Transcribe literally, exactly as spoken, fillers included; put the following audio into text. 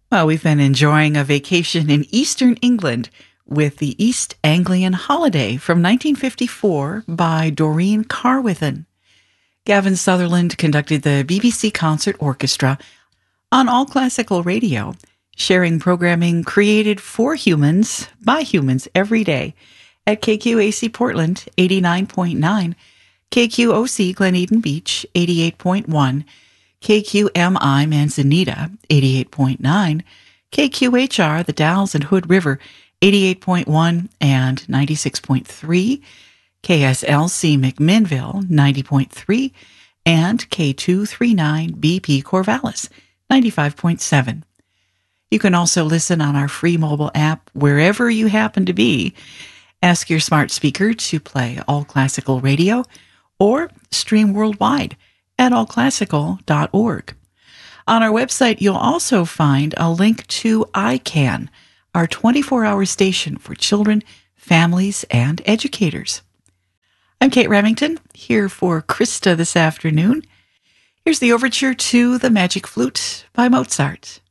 Well, we've been enjoying a vacation in Eastern England with the East Anglian Holiday from nineteen fifty-four by Doreen Carwithen. Gavin Sutherland conducted the B B C Concert Orchestra on All Classical Radio, sharing programming created for humans by humans every day at K Q A C Portland eighty-nine point nine, K Q O C Glen Eden Beach eighty-eight point one, K Q M I Manzanita eighty-eight point nine, K Q H R The Dalles and Hood River eighty-eight point one and ninety-six point three, K S L C McMinnville ninety point three, and K two thirty-nine B P Corvallis ninety-five point seven. You can also listen on our free mobile app wherever you happen to be. Ask your smart speaker to play All Classical Radio or stream worldwide at all classical dot org. On our website, you'll also find a link to I CAN, our twenty-four hour station for children, families, and educators. I'm Kate Remington, here for Krista this afternoon. Here's the overture to The Magic Flute by Mozart.